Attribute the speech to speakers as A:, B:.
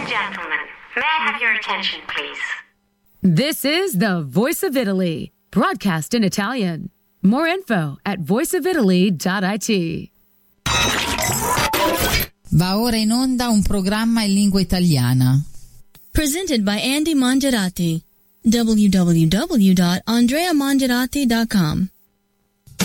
A: and gentlemen, may I have your attention, please?
B: This is the Voice of Italy, broadcast in Italian. More info at voiceofitaly.it.
C: Va ora in onda un programma in lingua italiana.
D: Presented by Andy Mangerati. www.andreamangerati.com